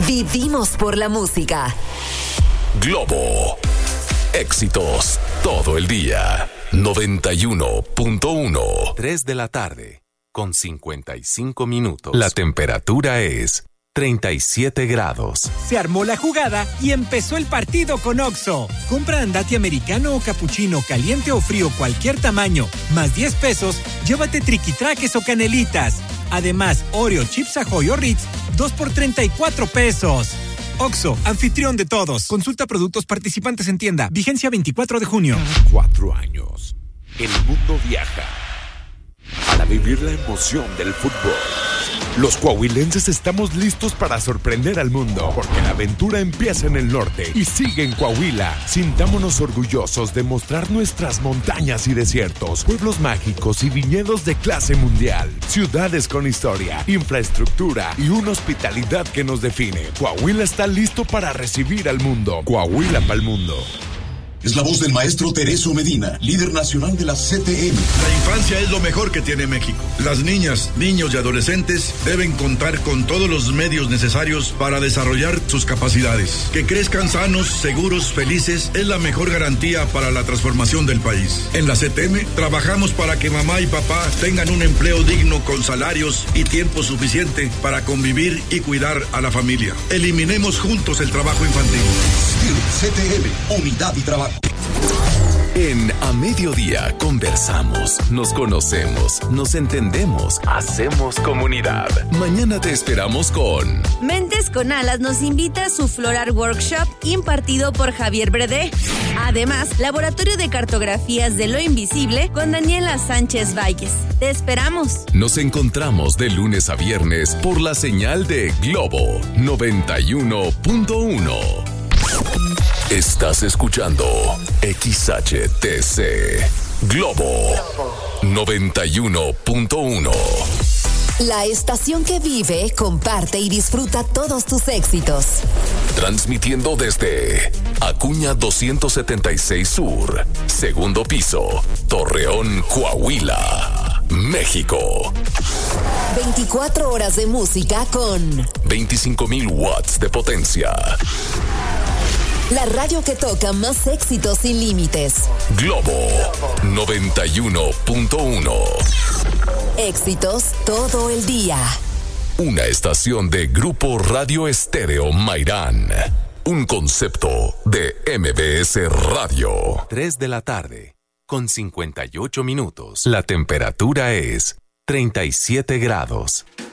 Vivimos por la música. Globo. Éxitos todo el día. 91.1. 3 de la tarde, con 55 minutos. La temperatura es 37 grados. Se armó la jugada y empezó el partido con Oxxo. Compra Andati americano o capuchino, caliente o frío, cualquier tamaño, más 10 pesos, llévate triquitraques o canelitas. Además, Oreo, Chips Ahoy o Ritz, 2 por 34 pesos. Oxxo, anfitrión de todos. Consulta productos participantes en tienda. Vigencia 24 de junio. 4 años. El mundo viaja para vivir la emoción del fútbol. Los coahuilenses estamos listos para sorprender al mundo, porque la aventura empieza en el norte y sigue en Coahuila. Sintámonos orgullosos de mostrar nuestras montañas y desiertos, pueblos mágicos y viñedos de clase mundial, ciudades con historia, infraestructura y una hospitalidad que nos define. Coahuila está listo para recibir al mundo. Coahuila pa'l mundo. Es la voz del maestro Tereso Medina, líder nacional de la CTM. La infancia es lo mejor que tiene México. Las niñas, niños y adolescentes deben contar con todos los medios necesarios para desarrollar sus capacidades. Que crezcan sanos, seguros, felices es la mejor garantía para la transformación del país. En la CTM trabajamos para que mamá y papá tengan un empleo digno con salarios y tiempo suficiente para convivir y cuidar a la familia. Eliminemos juntos el trabajo infantil. CTM, unidad y trabajo. En A Mediodía conversamos, nos conocemos, nos entendemos, hacemos comunidad. Mañana te esperamos con... Mentes con Alas nos invita a su Floral Workshop impartido por Javier Bredé. Además, Laboratorio de Cartografías de lo Invisible con Daniela Sánchez Valles. Te esperamos. Nos encontramos de lunes a viernes por la señal de Globo 91.1. Estás escuchando XHTC Globo 91.1. La estación que vive, comparte y disfruta todos tus éxitos. Transmitiendo desde Acuña 276 Sur, segundo piso, Torreón, Coahuila, México. 24 horas de música con 25,000 watts de potencia. La radio que toca más éxitos sin límites. Globo 91.1. Éxitos todo el día. Una estación de Grupo Radio Estéreo Mairán. Un concepto de MBS Radio. 3 de la tarde, con 58 minutos. La temperatura es 37 grados.